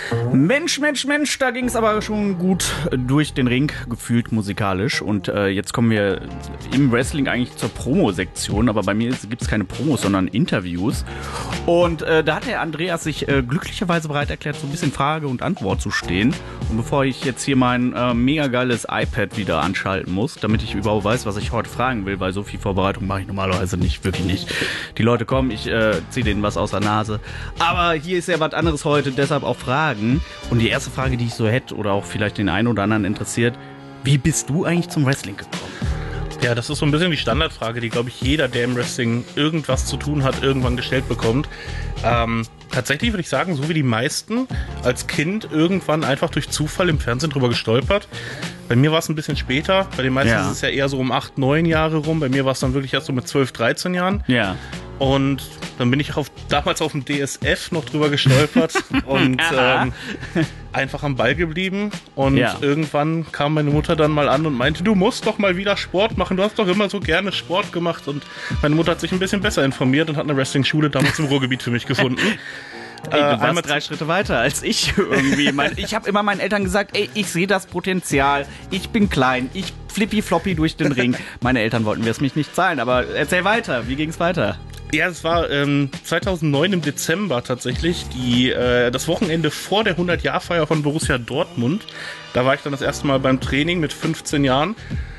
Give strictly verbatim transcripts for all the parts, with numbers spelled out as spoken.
Mensch, Mensch, Mensch, da ging es aber schon gut durch den Ring, gefühlt musikalisch. Und äh, jetzt kommen wir im Wrestling eigentlich zur Promo-Sektion. Aber bei mir gibt es keine Promos, sondern Interviews. Und äh, da hat der Andreas sich äh, glücklicherweise bereit erklärt, so ein bisschen Frage und Antwort zu stehen. Und bevor ich jetzt hier mein äh, mega geiles iPad wieder anschalten muss, damit ich überhaupt weiß, was ich heute fragen will, weil so viel Vorbereitung mache ich normalerweise nicht, wirklich nicht. Die Leute kommen, ich äh, ziehe denen was aus der Nase. Aber hier ist ja was anderes heute, deshalb auch Fragen. Und die erste Frage, die ich so hätte oder auch vielleicht den einen oder anderen interessiert, wie bist du eigentlich zum Wrestling gekommen? Ja, das ist so ein bisschen die Standardfrage, die, glaube ich, jeder, der im Wrestling irgendwas zu tun hat, irgendwann gestellt bekommt. Ähm, tatsächlich würde ich sagen, so wie die meisten, als Kind irgendwann einfach durch Zufall im Fernsehen drüber gestolpert. Bei mir war es ein bisschen später, bei den meisten ja. ist es ja eher so um acht, neun Jahre rum. Bei mir war es dann wirklich erst so mit zwölf, dreizehn Jahren. Ja. Und dann bin ich auf, damals auf dem D S F noch drüber gestolpert und ähm, einfach am Ball geblieben. Und ja. irgendwann kam meine Mutter dann mal an und meinte, du musst doch mal wieder Sport machen. Du hast doch immer so gerne Sport gemacht. Und meine Mutter hat sich ein bisschen besser informiert und hat eine Wrestling-Schule damals im Ruhrgebiet für mich gefunden. Ey, du warst einmal drei Schritte weiter als ich irgendwie. Mein, ich habe immer meinen Eltern gesagt, ey, ich sehe das Potenzial, ich bin klein, ich flippy-floppy durch den Ring. Meine Eltern wollten mir es mich nicht zahlen, aber erzähl weiter, wie ging es weiter? Ja, es war ähm, zweitausendneun im Dezember tatsächlich, die, äh, das Wochenende vor der hundert-Jahr-Feier von Borussia Dortmund. Da war ich dann das erste Mal beim Training mit fünfzehn Jahren.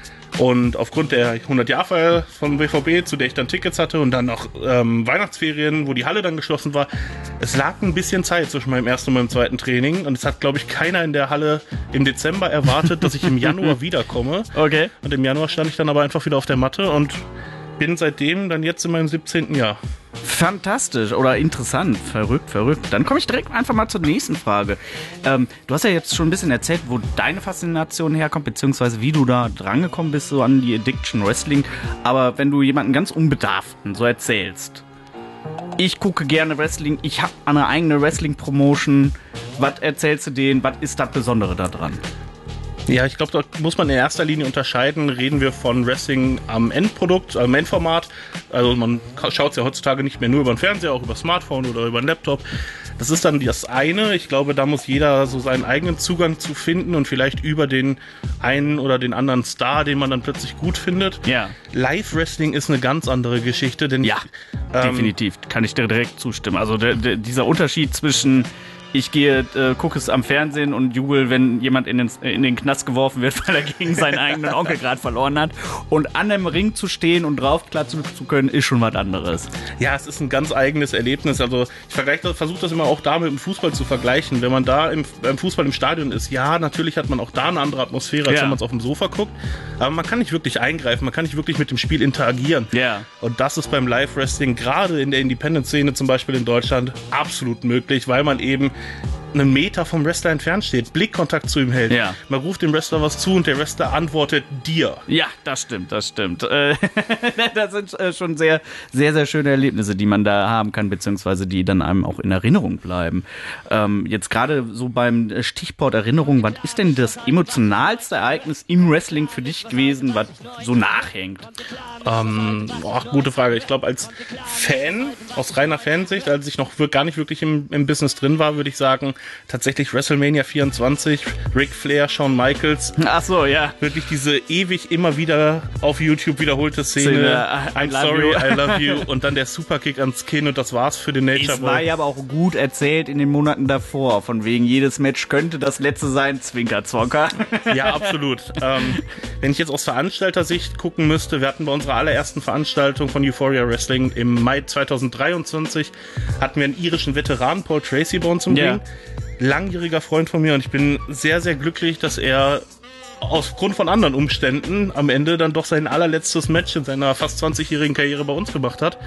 Und aufgrund der hundert-Jahr-Feier von B V B, zu der ich dann Tickets hatte und dann noch ähm, Weihnachtsferien, wo die Halle dann geschlossen war, es lag ein bisschen Zeit zwischen meinem ersten und meinem zweiten Training. Und es hat, glaube ich, keiner in der Halle im Dezember erwartet, dass ich im Januar wiederkomme. Okay. Und im Januar stand ich dann aber einfach wieder auf der Matte und bin seitdem dann jetzt in meinem siebzehnten Jahr. Fantastisch oder interessant, verrückt, verrückt. Dann komme ich direkt einfach mal zur nächsten Frage. Ähm, du hast ja jetzt schon ein bisschen erzählt, wo deine Faszination herkommt, beziehungsweise wie du da drangekommen bist, so an die Addiction Wrestling. Aber wenn du jemanden ganz Unbedarften so erzählst, ich gucke gerne Wrestling, ich habe eine eigene Wrestling-Promotion, was erzählst du denen, was ist das Besondere daran? Ja, ich glaube, da muss man in erster Linie unterscheiden. Reden wir von Wrestling am Endprodukt, am Endformat. Also man schaut es ja heutzutage nicht mehr nur über den Fernseher, auch über Smartphone oder über den Laptop. Das ist dann das eine. Ich glaube, da muss jeder so seinen eigenen Zugang zu finden und vielleicht über den einen oder den anderen Star, den man dann plötzlich gut findet. Ja. Live-Wrestling ist eine ganz andere Geschichte. Denn ja, ähm, definitiv. Kann ich dir direkt zustimmen. Also der, der, dieser Unterschied zwischen ich gehe, äh, gucke es am Fernsehen und jubel, wenn jemand in den, in den Knast geworfen wird, weil er gegen seinen eigenen Onkel gerade verloren hat. Und an dem Ring zu stehen und draufklatschen zu können, ist schon was anderes. Ja, es ist ein ganz eigenes Erlebnis. Also ich versuche das immer auch da mit dem Fußball zu vergleichen. Wenn man da im, beim Fußball im Stadion ist, ja, natürlich hat man auch da eine andere Atmosphäre, als ja. wenn man es auf dem Sofa guckt. Aber man kann nicht wirklich eingreifen, man kann nicht wirklich mit dem Spiel interagieren. Ja. Und das ist beim Live-Wrestling, gerade in der Independent-Szene zum Beispiel in Deutschland, absolut möglich, weil man eben einen Meter vom Wrestler entfernt steht, Blickkontakt zu ihm hält. Ja. Man ruft dem Wrestler was zu und der Wrestler antwortet dir. Ja, das stimmt, das stimmt. Äh, das sind äh, schon sehr, sehr, sehr schöne Erlebnisse, die man da haben kann, beziehungsweise die dann einem auch in Erinnerung bleiben. Ähm, jetzt gerade so beim Stichwort Erinnerung, was ist denn das emotionalste Ereignis im Wrestling für dich gewesen, was so nachhängt? Ähm, boah, gute Frage. Ich glaube, als Fan, aus reiner Fansicht, als ich noch gar nicht wirklich im, im Business drin war, würde ich sagen, tatsächlich WrestleMania vierundzwanzig, Ric Flair, Shawn Michaels. Ach so, ja. Wirklich diese ewig immer wieder auf YouTube wiederholte Szene. Szene I'm sorry, you. I love you. Und dann der Superkick ans Kinn und das war's für den Nature Boy. Es war ja aber auch gut erzählt in den Monaten davor. Von wegen, jedes Match könnte das letzte sein, Zwinker-Zwonker. Ja, absolut. ähm, wenn ich jetzt aus Veranstalter-Sicht gucken müsste, wir hatten bei unserer allerersten Veranstaltung von Euphoria Wrestling im Mai zweitausenddreiundzwanzig, hatten wir einen irischen Veteran, Paul Tracy, bei uns im Ja. Ring. Langjähriger Freund von mir und ich bin sehr, sehr glücklich, dass er aufgrund von anderen Umständen am Ende dann doch sein allerletztes Match in seiner fast zwanzigjährigen Karriere bei uns gemacht hat.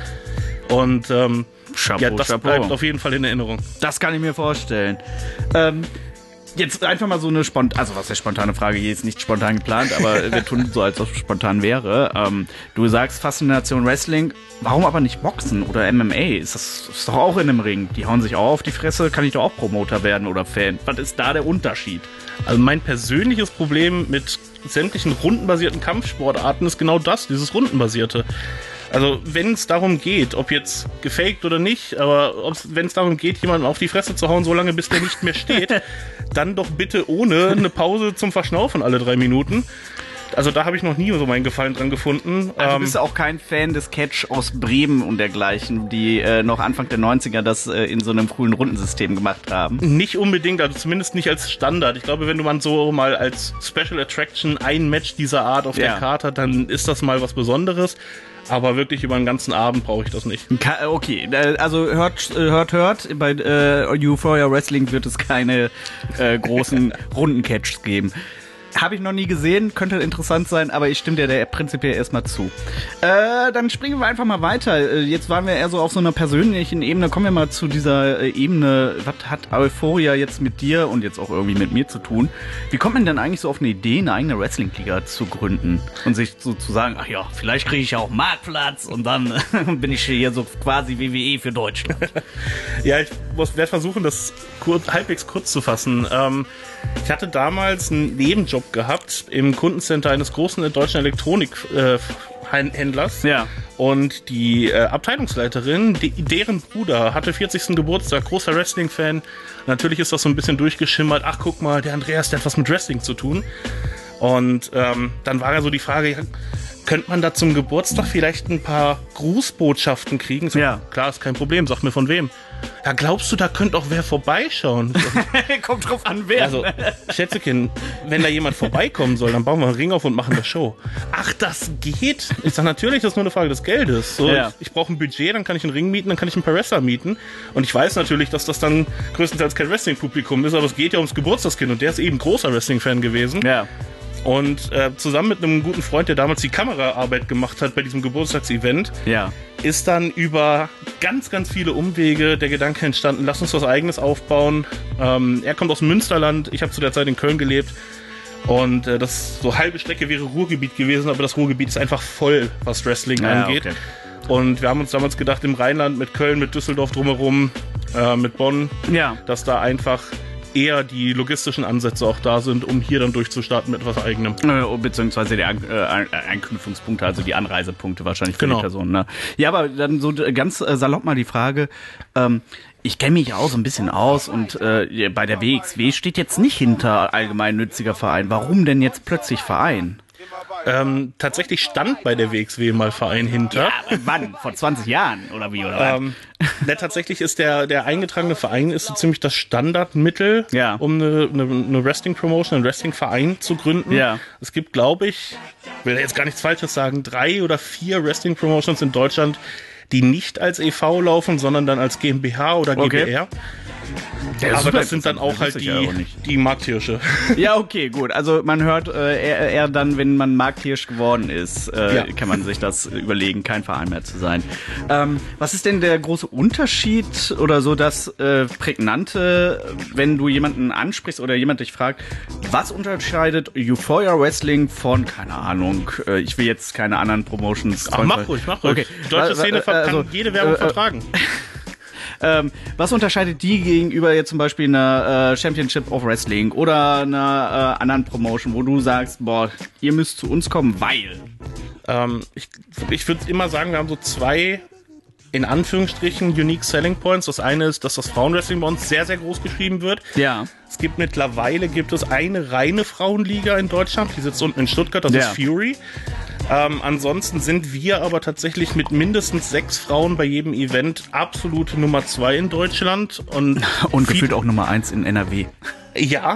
Und ähm, Chapeau, ja, das Chapeau. bleibt auf jeden Fall in Erinnerung. Das kann ich mir vorstellen. Ähm, jetzt einfach mal so eine spontane, also was ist spontane Frage, hier ist nicht spontan geplant, aber wir tun so, als ob es spontan wäre. Ähm, du sagst Faszination Wrestling, warum aber nicht Boxen oder M M A? Ist das ist doch auch in einem Ring. Die hauen sich auch auf die Fresse, kann ich doch auch Promoter werden oder Fan. Was ist da der Unterschied? Also mein persönliches Problem mit sämtlichen rundenbasierten Kampfsportarten ist genau das, dieses rundenbasierte. Also wenn es darum geht, ob jetzt gefaked oder nicht, aber wenn es darum geht, jemanden auf die Fresse zu hauen, solange bis der nicht mehr steht, dann doch bitte ohne eine Pause zum Verschnaufen alle drei Minuten. Also da habe ich noch nie so meinen Gefallen dran gefunden. Also bist du auch kein Fan des Catch aus Bremen und dergleichen, die äh, noch Anfang der neunziger das äh, in so einem coolen Rundensystem gemacht haben? Nicht unbedingt, also zumindest nicht als Standard. Ich glaube, wenn du man so mal als Special Attraction ein Match dieser Art auf ja. der Karte hat, dann ist das mal was Besonderes. Aber wirklich über den ganzen Abend brauche ich das nicht. Okay, also hört, hört, hört, bei äh, Euphoria Wrestling wird es keine äh, großen Rundencatches geben. Habe ich noch nie gesehen, könnte interessant sein, aber ich stimme dir der prinzipiell erstmal zu. Äh, dann springen wir einfach mal weiter. Jetzt waren wir eher so auf so einer persönlichen Ebene. Kommen wir mal zu dieser äh, Ebene. Was hat Euphoria jetzt mit dir und jetzt auch irgendwie mit mir zu tun? Wie kommt man denn eigentlich so auf eine Idee, eine eigene Wrestling-Liga zu gründen? Und sich so zu sagen, ach ja, vielleicht kriege ich ja auch Marktplatz und dann bin ich hier so quasi W W E für Deutschland. Ja, ich werde versuchen, das kurz, halbwegs kurz zu fassen. Ähm, ich hatte damals einen Nebenjob gehabt im Kundencenter eines großen deutschen Elektronikhändlers. Äh, ja. Und die äh, Abteilungsleiterin, die, deren Bruder hatte vierzigsten Geburtstag, großer Wrestling-Fan. Natürlich ist das so ein bisschen durchgeschimmert. Ach, guck mal, der Andreas, der hat was mit Wrestling zu tun. Und ähm, dann war ja so die Frage, ja, könnte man da zum Geburtstag vielleicht ein paar Grußbotschaften kriegen? So, ja. Klar, ist kein Problem, sag mir von wem. Ja, glaubst du, da könnte auch wer vorbeischauen? Kommt drauf an, wer. Also, Schätzekin, wenn da jemand vorbeikommen soll, dann bauen wir einen Ring auf und machen eine Show. Ach, das geht? Ich sag, natürlich, das ist nur eine Frage des Geldes. So, ja. Ich, ich brauche ein Budget, dann kann ich einen Ring mieten, dann kann ich ein paar Wrestler mieten. Und ich weiß natürlich, dass das dann größtenteils kein Wrestling-Publikum ist, aber es geht ja ums Geburtstagskind und der ist eben großer Wrestling-Fan gewesen. Ja. Und äh, zusammen mit einem guten Freund, der damals die Kameraarbeit gemacht hat bei diesem Geburtstagsevent, ja. ist dann über ganz, ganz viele Umwege der Gedanke entstanden, lass uns was Eigenes aufbauen. Ähm, er kommt aus dem Münsterland, ich habe zu der Zeit in Köln gelebt. Und äh, das so halbe Strecke wäre Ruhrgebiet gewesen, aber das Ruhrgebiet ist einfach voll, was Wrestling ja, angeht. Okay. Und wir haben uns damals gedacht, im Rheinland mit Köln, mit Düsseldorf drumherum, äh, mit Bonn, ja. dass da einfach eher die logistischen Ansätze auch da sind, um hier dann durchzustarten mit etwas Eigenem. Äh, beziehungsweise die äh, Einknüpfungspunkte, also die Anreisepunkte wahrscheinlich für genau. die Person. Ne? Ja, aber dann so ganz äh, salopp mal die Frage, ähm, ich kenne mich auch so ein bisschen aus und äh, bei der W X W steht jetzt nicht hinter allgemeinnütziger Verein. Warum denn jetzt plötzlich Verein? Ähm, tatsächlich stand bei der W X W mal Verein hinter. Ja, wann? Vor zwanzig Jahren oder wie? Oder ähm, ne, tatsächlich ist der, der eingetragene Verein ist so ziemlich das Standardmittel, ja. um eine, eine, eine Wrestling-Promotion, einen Wrestling-Verein zu gründen. Ja. Es gibt, glaube ich, will jetzt gar nichts Falsches sagen, drei oder vier Wrestling-Promotions in Deutschland, die nicht als E V laufen, sondern dann als GmbH oder G b R. Okay. Ja, aber das sind dann auch halt die, auch die Markthirsche. Ja, okay, gut. Also man hört äh, eher, eher dann, wenn man Markthirsch geworden ist, äh, ja. kann man sich das überlegen, kein Verein mehr zu sein. Ähm, was ist denn der große Unterschied oder so das äh, Prägnante, wenn du jemanden ansprichst oder jemand dich fragt, was unterscheidet Euphoria Wrestling von, keine Ahnung, äh, ich will jetzt keine anderen Promotions... Ach, mach ruhig, mach ruhig. Okay. Die deutsche Szene kann also, jede Werbung äh, vertragen. Ähm, was unterscheidet die gegenüber jetzt zum Beispiel einer äh, Championship of Wrestling oder einer äh, anderen Promotion, wo du sagst, boah, ihr müsst zu uns kommen, weil? Ähm, ich ich würde immer sagen, wir haben so zwei, in Anführungsstrichen, Unique Selling Points. Das eine ist, dass das Frauenwrestling bei uns sehr, sehr groß geschrieben wird. Ja. Es gibt mittlerweile, gibt es eine reine Frauenliga in Deutschland, die sitzt unten in Stuttgart, das ja. ist Fury. Ähm, ansonsten sind wir aber tatsächlich mit mindestens sechs Frauen bei jedem Event absolute Nummer zwei in Deutschland. Und, und gefühlt auch Nummer eins in N R W. Ja.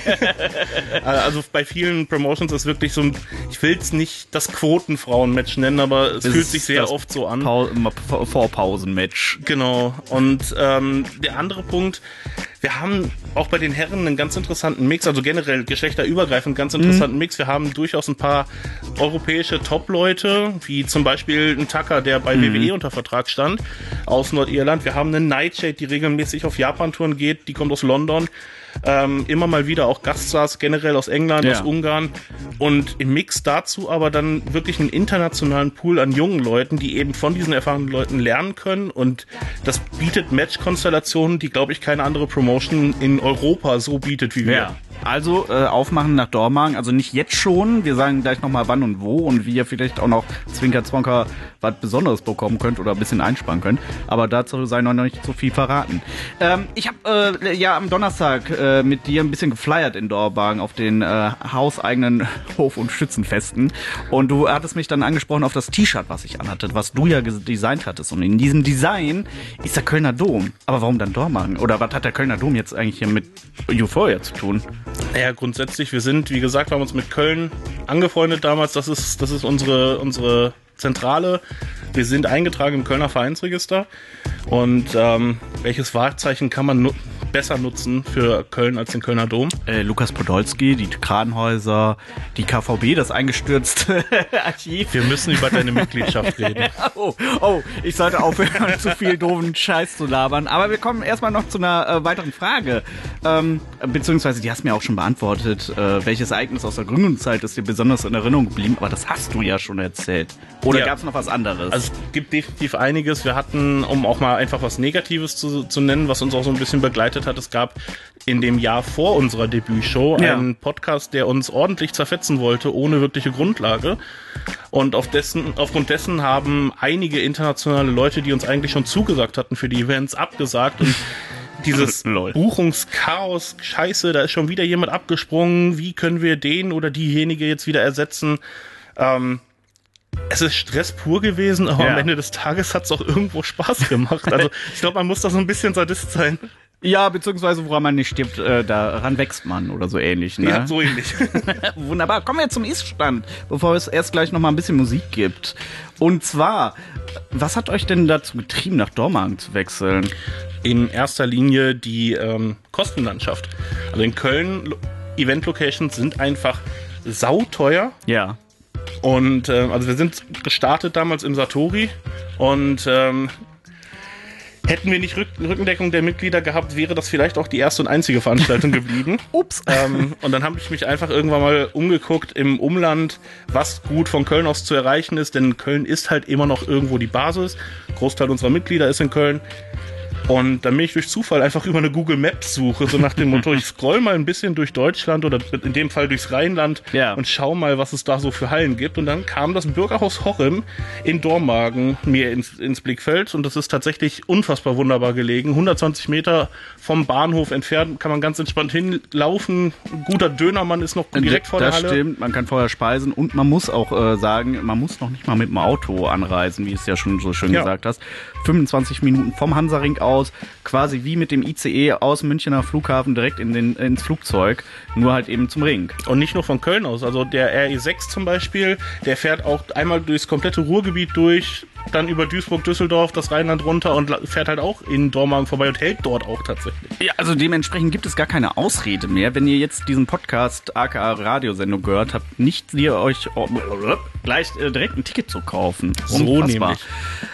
Also bei vielen Promotions ist wirklich so ein, ich will es nicht das Quotenfrauen-Match nennen, aber es das fühlt sich sehr oft so an. Vorpausen-Match. Genau. Und ähm, der andere Punkt, wir haben auch bei den Herren einen ganz interessanten Mix, also generell geschlechterübergreifend ganz interessanten mhm. Mix. Wir haben durchaus ein paar europäische Top-Leute, wie zum Beispiel ein Tucker, der bei mhm. W W E unter Vertrag stand, aus Nordirland. Wir haben einen Nightshade, die regelmäßig auf Japan-Touren geht, die kommt aus London. Ähm, immer mal wieder auch Gaststars, generell aus England, ja. aus Ungarn und im Mix dazu aber dann wirklich einen internationalen Pool an jungen Leuten, die eben von diesen erfahrenen Leuten lernen können und das bietet Match-Konstellationen, die, glaube ich, keine andere Promotion in Europa so bietet wie wir. Ja. Also äh, aufmachen nach Dormagen, also nicht jetzt schon, wir sagen gleich nochmal wann und wo und wie ihr vielleicht auch noch Zwinker Zwonker was Besonderes bekommen könnt oder ein bisschen einsparen könnt, aber dazu sei noch nicht so viel verraten. Ähm, ich habe äh, ja am Donnerstag äh, mit dir ein bisschen geflyert in Dormagen auf den äh, hauseigenen Hof- und Schützenfesten und du hattest mich dann angesprochen auf das T-Shirt, was ich anhatte, was du ja designt hattest und in diesem Design ist der Kölner Dom. Aber warum dann Dormagen? Oder was hat der Kölner Dom jetzt eigentlich hier mit Euphoria zu tun? Ja, grundsätzlich, wir sind, wie gesagt, wir haben uns mit Köln angefreundet damals. Das ist, das ist unsere, unsere Zentrale. Wir sind eingetragen im Kölner Vereinsregister. Und ähm, welches Wahrzeichen kann man nu- besser nutzen für Köln als den Kölner Dom? Äh, Lukas Podolski, die Kranhäuser, die K V B, das eingestürzte Archiv. Wir müssen über deine Mitgliedschaft reden. oh, oh, ich sollte aufhören, zu viel doofen Scheiß zu labern. Aber wir kommen erstmal noch zu einer äh, weiteren Frage. Ähm, beziehungsweise, die hast du mir auch schon beantwortet. Äh, welches Ereignis aus der Gründungszeit ist dir besonders in Erinnerung geblieben? Aber das hast du ja schon erzählt. Oder Ja. gab es noch was anderes? Also es gibt definitiv einiges. Wir hatten, um auch mal einfach was Negatives zu, zu nennen, was uns auch so ein bisschen begleitet hat, es gab in dem Jahr vor unserer Debütshow Ja. einen Podcast, der uns ordentlich zerfetzen wollte, ohne wirkliche Grundlage. Und auf dessen, aufgrund dessen haben einige internationale Leute, die uns eigentlich schon zugesagt hatten für die Events, abgesagt. Und dieses Lol. Buchungschaos, scheiße, da ist schon wieder jemand abgesprungen. Wie können wir den oder diejenige jetzt wieder ersetzen? Ähm, Es ist Stress pur gewesen, aber Ja. am Ende des Tages hat es auch irgendwo Spaß gemacht. Also ich glaube, man muss da so ein bisschen Sadist sein. ja, beziehungsweise woran man nicht stirbt, äh, daran wächst man oder so ähnlich. Ne? Ja, so ähnlich. Wunderbar. Kommen wir zum Ist-Stand, bevor es erst gleich noch mal ein bisschen Musik gibt. Und zwar, was hat euch denn dazu getrieben, nach Dormagen zu wechseln? In erster Linie die ähm, Kostenlandschaft. Also in Köln, Lo- Event-Locations sind einfach sauteuer. Ja. Und ähm, also wir sind gestartet damals im Satori und ähm, hätten wir nicht Rück- Rückendeckung der Mitglieder gehabt, wäre das vielleicht auch die erste und einzige Veranstaltung geblieben. Ups. ähm, und dann habe ich mich einfach irgendwann mal umgeguckt im Umland, was gut von Köln aus zu erreichen ist, denn Köln ist halt immer noch irgendwo die Basis. Großteil unserer Mitglieder ist in Köln. Und dann bin ich durch Zufall einfach über eine Google Maps Suche, so nach dem Motto, ich scroll mal ein bisschen durch Deutschland oder in dem Fall durchs Rheinland Ja. und schau mal, was es da so für Hallen gibt. Und dann kam das Bürgerhaus Hochem in Dormagen mir ins, ins Blickfeld und das ist tatsächlich unfassbar wunderbar gelegen. hundertzwanzig Meter vom Bahnhof entfernt kann man ganz entspannt hinlaufen. Ein guter Dönermann ist noch direkt vor der das Halle. stimmt, man kann vorher speisen und man muss auch äh, sagen, man muss noch nicht mal mit dem Auto anreisen, wie du es ja schon so schön Ja. gesagt hast. fünfundzwanzig Minuten vom Hansaring aus, quasi wie mit dem I C E aus Münchener Flughafen direkt in den, ins Flugzeug, nur halt eben zum Ring. Und nicht nur von Köln aus. Also der R E sechs zum Beispiel, der fährt auch einmal durchs komplette Ruhrgebiet durch, dann über Duisburg, Düsseldorf, das Rheinland runter und la- fährt halt auch in Dormagen vorbei und hält dort auch tatsächlich. Ja, also dementsprechend gibt es gar keine Ausrede mehr, wenn ihr jetzt diesen Podcast aka Radiosendung gehört habt, nicht ihr euch oh, gleich äh, direkt ein Ticket zu kaufen. So Unfassbar. nämlich.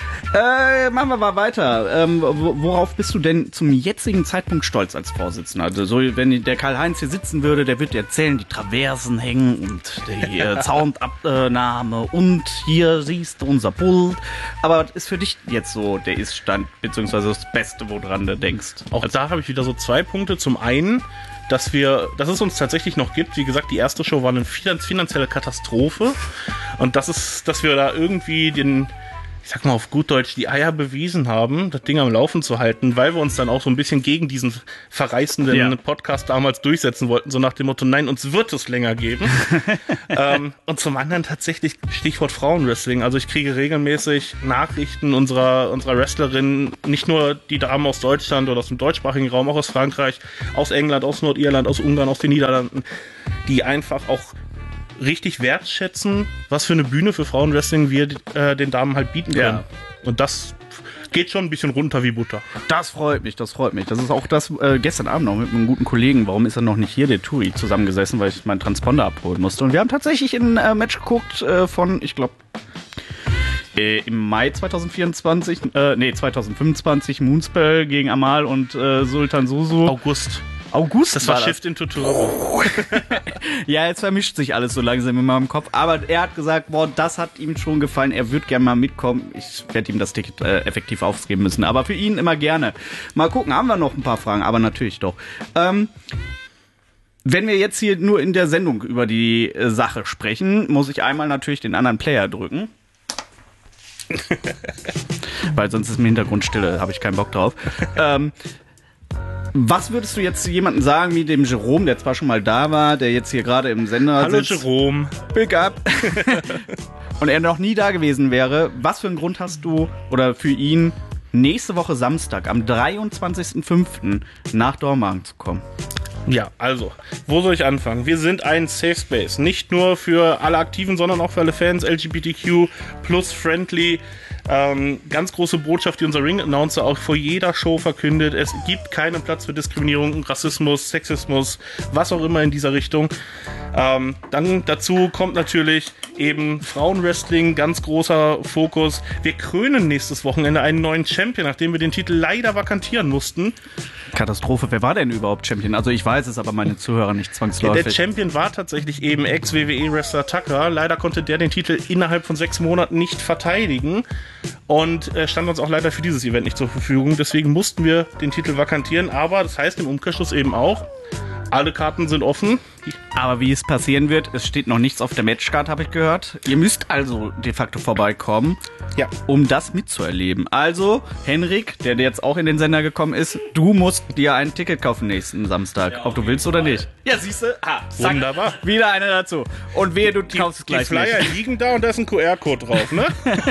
Äh, machen wir mal weiter. Ähm, wo- worauf bist du denn zum jetzigen Zeitpunkt stolz als Vorsitzender? Also so, wenn der Karl-Heinz hier sitzen würde, der würde dir erzählen, die Traversen hängen und die äh, Soundabnahme und hier siehst du unser Pult. Aber was ist für dich jetzt so der Ist-Stand, beziehungsweise das Beste, woran du denkst? Auch da habe ich wieder so zwei Punkte. Zum einen, dass wir, dass es uns tatsächlich noch gibt. Wie gesagt, die erste Show war eine finan- finanzielle Katastrophe. Und das ist, dass wir da irgendwie den, ich sag mal auf gut Deutsch, die Eier bewiesen haben, das Ding am Laufen zu halten, weil wir uns dann auch so ein bisschen gegen diesen verreißenden Ja. Podcast damals durchsetzen wollten, so nach dem Motto, nein, uns wird es länger geben. ähm, und zum anderen tatsächlich Stichwort Frauenwrestling. Also ich kriege regelmäßig Nachrichten unserer, unserer Wrestlerinnen, nicht nur die Damen aus Deutschland oder aus dem deutschsprachigen Raum, auch aus Frankreich, aus England, aus Nordirland, aus Ungarn, aus den Niederlanden, die einfach auch richtig wertschätzen, was für eine Bühne für Frauenwrestling wir äh, den Damen halt bieten können. Ja. Und das geht schon ein bisschen runter wie Butter. Das freut mich, das freut mich. Das ist auch das äh, gestern Abend noch mit einem guten Kollegen. Warum ist er noch nicht hier, der Turi, zusammengesessen, weil ich meinen Transponder abholen musste. Und wir haben tatsächlich ein äh, Match geguckt äh, von, ich glaube, äh, im Mai zwanzig vierundzwanzig, äh, nee, zwanzig fünfundzwanzig, Moonspell gegen Amal und äh, Sultan Susu. August. August Das war das. Shift into Turbo. Ja, jetzt vermischt sich alles so langsam in meinem Kopf. Aber er hat gesagt, boah, das hat ihm schon gefallen. Er würde gerne mal mitkommen. Ich werde ihm das Ticket äh, effektiv aufgeben müssen. Aber für ihn immer gerne. Mal gucken, haben wir noch ein paar Fragen. Aber natürlich doch. Ähm, Wenn wir jetzt hier nur in der Sendung über die äh, Sache sprechen, muss ich einmal natürlich den anderen Player drücken. Weil sonst ist im Hintergrund Stille, habe ich keinen Bock drauf. ähm, was würdest du jetzt zu jemandem sagen, wie dem Jerome, der zwar schon mal da war, der jetzt hier gerade im Sender Hallo sitzt? Jerome. Big up. Und er noch nie da gewesen wäre. Was für einen Grund hast du oder für ihn, nächste Woche Samstag am dreiundzwanzigsten fünften nach Dormagen zu kommen? Ja, also, wo soll ich anfangen? Wir sind ein Safe Space. Nicht nur für alle Aktiven, sondern auch für alle Fans, L G B T Q plus friendly. Ähm, ganz große Botschaft, die unser Ring-Announcer auch vor jeder Show verkündet. Es gibt keinen Platz für Diskriminierung, Rassismus, Sexismus, was auch immer in dieser Richtung. Ähm, dann dazu kommt natürlich eben Frauenwrestling, ganz großer Fokus. Wir krönen nächstes Wochenende einen neuen Champion, nachdem wir den Titel leider vakantieren mussten. Katastrophe. Wer war denn überhaupt Champion? Also ich weiß es, aber meine Zuhörer nicht zwangsläufig. Der Champion war tatsächlich eben Ex-W W E-Wrestler Tucker. Leider konnte der den Titel innerhalb von sechs Monaten nicht verteidigen und äh, stand uns auch leider für dieses Event nicht zur Verfügung. Deswegen mussten wir den Titel vakantieren, aber das heißt im Umkehrschluss eben auch, alle Karten sind offen. Aber wie es passieren wird, es steht noch nichts auf der Matchcard, habe ich gehört. Ihr müsst also de facto vorbeikommen, ja, um das mitzuerleben. Also, Henrik, der jetzt auch in den Sender gekommen ist, du musst dir ein Ticket kaufen nächsten Samstag, ja, ob du willst oder nicht. Ja, siehst du? Ah, wunderbar. Wieder einer dazu. Und wehe, du kaufst es gleich nicht. Die Flyer nicht. liegen da und da ist ein Q R-Code drauf, ne?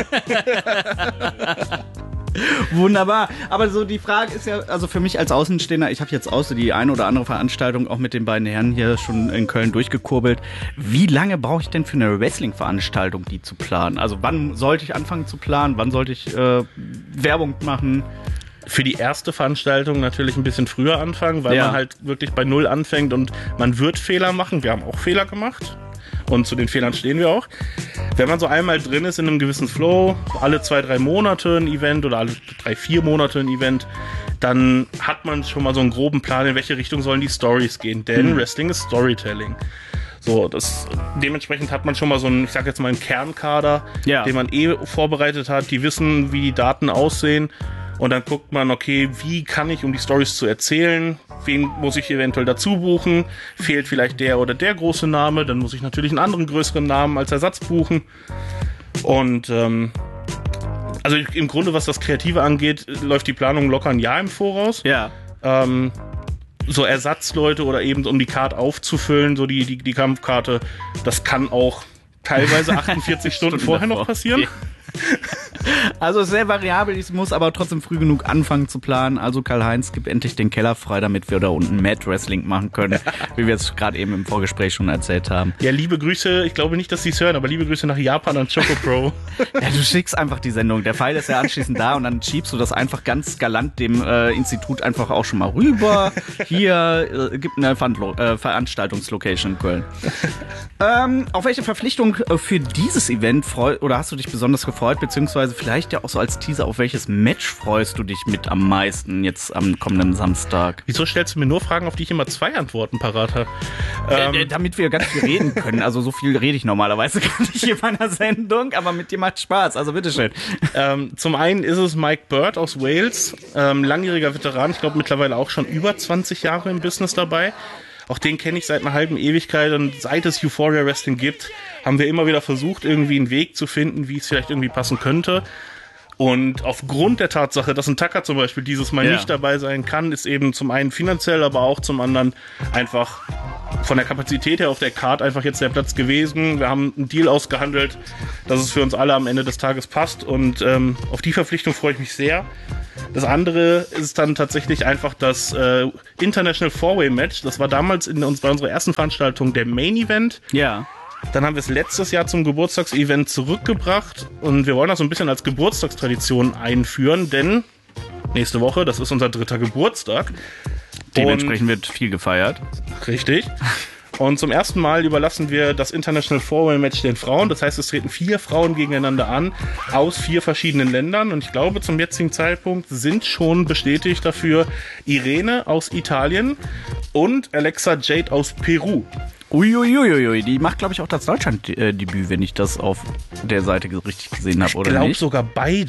Wunderbar. Aber so die Frage ist ja, also für mich als Außenstehender, ich habe jetzt auch so die eine oder andere Veranstaltung auch mit den beiden Herren hier schon in Köln durchgekurbelt. Wie lange brauche ich denn für eine Wrestling-Veranstaltung, die zu planen? Also wann sollte ich anfangen zu planen? Wann sollte ich äh, Werbung machen? Für die erste Veranstaltung natürlich ein bisschen früher anfangen, weil ja. man halt wirklich bei Null anfängt und man wird Fehler machen. Wir haben auch Fehler gemacht. Und zu den Fehlern stehen wir auch. Wenn man so einmal drin ist in einem gewissen Flow, alle zwei, drei Monate ein Event oder alle drei, vier Monate ein Event, dann hat man schon mal so einen groben Plan, in welche Richtung sollen die Stories gehen. Denn mhm. Wrestling ist Storytelling. So, das, dementsprechend hat man schon mal so einen, ich sag jetzt mal einen Kernkader, ja. den man eh vorbereitet hat. Die wissen, wie die Daten aussehen. Und dann guckt man, okay, wie kann ich, um die Stories zu erzählen, wen muss ich eventuell dazu buchen? Fehlt vielleicht der oder der große Name? Dann muss ich natürlich einen anderen größeren Namen als Ersatz buchen. Und ähm, also im Grunde, was das Kreative angeht, läuft die Planung locker ein Jahr im Voraus. Ja. Ähm, so Ersatzleute oder eben um die Card aufzufüllen, so die, die, die Kampfkarte, das kann auch teilweise achtundvierzig Stunden vorher noch passieren. Okay. Also sehr variabel, ich muss aber trotzdem früh genug anfangen zu planen. Also Karl-Heinz, gib endlich den Keller frei, damit wir da unten Mad Wrestling machen können, wie wir es gerade eben im Vorgespräch schon erzählt haben. Ja, liebe Grüße, ich glaube nicht, dass sie es hören, aber liebe Grüße nach Japan an Choco Pro. Ja, du schickst einfach die Sendung, der Pfeil ist ja anschließend da und dann schiebst du das einfach ganz galant dem äh, Institut einfach auch schon mal rüber. Hier äh, gibt eine Verhandlo- äh, Veranstaltungslocation in Köln. ähm, auf welche Verpflichtung äh, für dieses Event freu- oder hast du dich besonders gefreut, beziehungsweise vielleicht ja auch so als Teaser, auf welches Match freust du dich mit am meisten jetzt am kommenden Samstag? Wieso stellst du mir nur Fragen, auf die ich immer zwei Antworten parat habe? Ähm, äh, damit wir ganz viel reden können. Also so viel rede ich normalerweise gar nicht in meiner Sendung, aber mit dir macht Spaß. Also bitteschön. Ähm, zum einen ist es Mike Bird aus Wales, ähm, langjähriger Veteran, ich glaube mittlerweile auch schon über zwanzig Jahre im Business dabei. Auch den kenne ich seit einer halben Ewigkeit und seit es Euphoria Wrestling gibt, haben wir immer wieder versucht, irgendwie einen Weg zu finden, wie es vielleicht irgendwie passen könnte. Und aufgrund der Tatsache, dass ein Tucker zum Beispiel dieses Mal ja. nicht dabei sein kann, ist eben zum einen finanziell, aber auch zum anderen einfach von der Kapazität her auf der Card einfach jetzt der Platz gewesen. Wir haben einen Deal ausgehandelt, dass es für uns alle am Ende des Tages passt und ähm, auf die Verpflichtung freue ich mich sehr. Das andere ist dann tatsächlich einfach das äh, International Four-Way Match. Das war damals in uns, bei unserer ersten Veranstaltung der Main Event. Ja. Dann haben wir es letztes Jahr zum Geburtstagsevent zurückgebracht und wir wollen das so ein bisschen als Geburtstagstradition einführen, denn nächste Woche, das ist unser dritter Geburtstag. Dementsprechend wird viel gefeiert. Richtig. Und zum ersten Mal überlassen wir das International Four-Way-Match den Frauen. Das heißt, es treten vier Frauen gegeneinander an aus vier verschiedenen Ländern. Und ich glaube, zum jetzigen Zeitpunkt sind schon bestätigt dafür Irene aus Italien und Alexa Jade aus Peru. Uiuiuiui, die macht, glaube ich, auch das Deutschland-Debüt, wenn ich das auf der Seite richtig gesehen habe, oder nicht? Ich glaube sogar beide.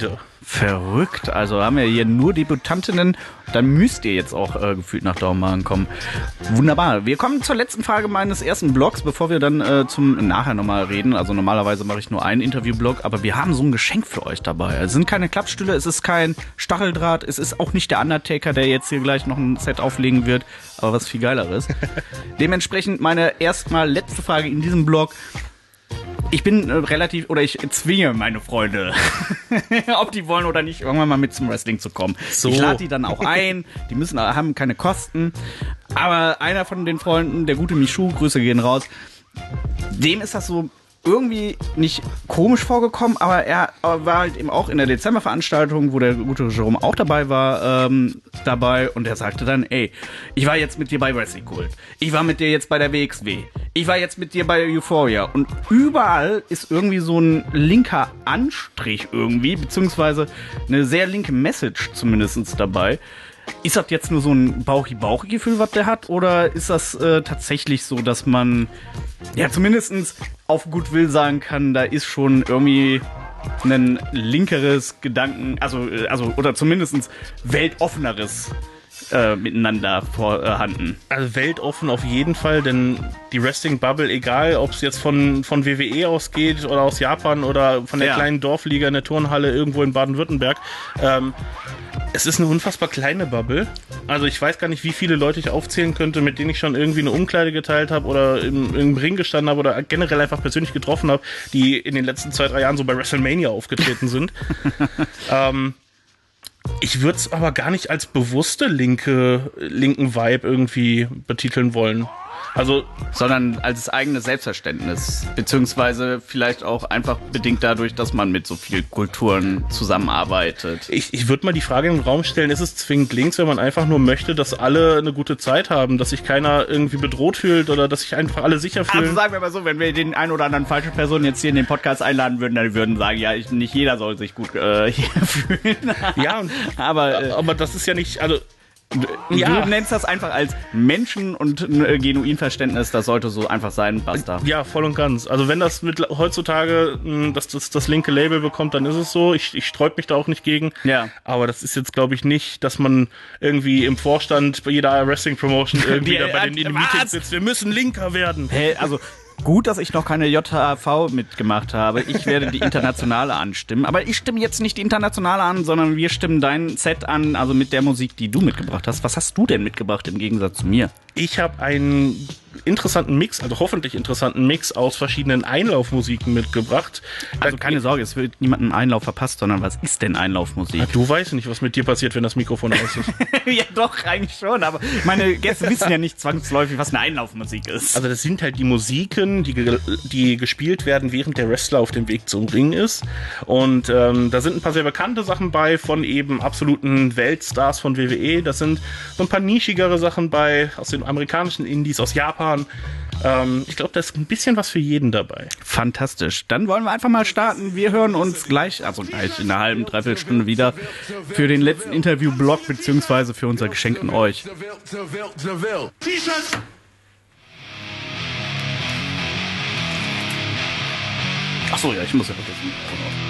Verrückt. Also haben wir hier nur Debütantinnen. Dann müsst ihr jetzt auch äh, gefühlt nach Dormagen kommen. Wunderbar. Wir kommen zur letzten Frage meines ersten Blogs, bevor wir dann äh, zum nachher nochmal reden. Also normalerweise mache ich nur einen Interviewblog, aber wir haben so ein Geschenk für euch dabei. Es sind keine Klappstühle, es ist kein Stacheldraht, es ist auch nicht der Undertaker, der jetzt hier gleich noch ein Set auflegen wird, aber was viel geileres. Dementsprechend meine erstmal letzte Frage in diesem Blog. Ich bin äh, relativ, oder ich zwinge meine Freunde, ob die wollen oder nicht, irgendwann mal mit zum Wrestling zu kommen. So. Ich lade die dann auch ein, die müssen haben keine Kosten. Aber einer von den Freunden, der gute Michu, Grüße gehen raus, dem ist das so irgendwie nicht komisch vorgekommen, aber er war halt eben auch in der Dezemberveranstaltung, wo der gute Jerome auch dabei war, ähm, dabei und er sagte dann, ey, ich war jetzt mit dir bei Wrestling Kult, ich war mit dir jetzt bei der W X W, ich war jetzt mit dir bei Euphoria und überall ist irgendwie so ein linker Anstrich irgendwie, beziehungsweise eine sehr linke Message zumindest dabei. Ist das jetzt nur so ein Bauchi-Bauchi-Gefühl, was der hat? Oder ist das äh, tatsächlich so, dass man ja zumindest auf gut Will sagen kann, da ist schon irgendwie ein linkeres Gedanken, also, also oder zumindest weltoffeneres äh, miteinander vorhanden? Also weltoffen auf jeden Fall, denn die Wrestling-Bubble, egal ob es jetzt von, von W W E ausgeht oder aus Japan oder von der ja. kleinen Dorfliga in der Turnhalle irgendwo in Baden-Württemberg, ähm, es ist eine unfassbar kleine Bubble. Also ich weiß gar nicht, wie viele Leute ich aufzählen könnte, mit denen ich schon irgendwie eine Umkleide geteilt habe oder im, im Ring gestanden habe oder generell einfach persönlich getroffen habe, die in den letzten zwei, drei Jahren so bei WrestleMania aufgetreten sind. ähm, ich würde es aber gar nicht als bewusste linke, linken Vibe irgendwie betiteln wollen. Also, sondern als eigenes Selbstverständnis, beziehungsweise vielleicht auch einfach bedingt dadurch, dass man mit so vielen Kulturen zusammenarbeitet. Ich, ich würde mal die Frage in den Raum stellen, ist es zwingend links, wenn man einfach nur möchte, dass alle eine gute Zeit haben, dass sich keiner irgendwie bedroht fühlt oder dass sich einfach alle sicher fühlen? Also sagen wir mal so, wenn wir den einen oder anderen falschen Personen jetzt hier in den Podcast einladen würden, dann würden sagen, ja, ich, nicht jeder soll sich gut äh, hier fühlen. Ja, und, aber, äh, aber das ist ja nicht, also Du, ja. du nennst das einfach als Menschen und ein äh, Genuinverständnis, das sollte so einfach sein, basta. Ja, voll und ganz. Also wenn das mit heutzutage mh, das, das, das linke Label bekommt, dann ist es so. Ich, ich sträub mich da auch nicht gegen. Ja. Aber das ist jetzt, glaube ich, nicht, dass man irgendwie im Vorstand bei jeder Wrestling-Promotion irgendwie da bei den in den Meetings sitzt. Wir müssen linker werden. Hey, also gut, dass ich noch keine J H V mitgemacht habe. Ich werde die Internationale anstimmen. Aber ich stimme jetzt nicht die Internationale an, sondern wir stimmen dein Set an, also mit der Musik, die du mitgebracht hast. Was hast du denn mitgebracht im Gegensatz zu mir? Ich habe einen interessanten Mix, also hoffentlich interessanten Mix aus verschiedenen Einlaufmusiken mitgebracht. Also keine Sorge, es wird niemandem Einlauf verpasst, sondern was ist denn Einlaufmusik? Du weißt nicht, was mit dir passiert, wenn das Mikrofon aus ist. Ja doch, eigentlich schon, aber meine Gäste wissen ja nicht zwangsläufig, was eine Einlaufmusik ist. Also das sind halt die Musiken, die, ge- die gespielt werden, während der Wrestler auf dem Weg zum Ring ist. Und ähm, da sind ein paar sehr bekannte Sachen bei, von eben absoluten Weltstars von W W E. Das sind so ein paar nischigere Sachen bei, aus den amerikanischen Indies, aus Japan. Ähm, ich glaube, da ist ein bisschen was für jeden dabei. Fantastisch. Dann wollen wir einfach mal starten. Wir hören uns gleich, also gleich in einer halben, dreiviertel Stunde wieder für den letzten Interview-Blog, beziehungsweise für unser Geschenk an euch. Achso, ja, ich muss ja vergessen.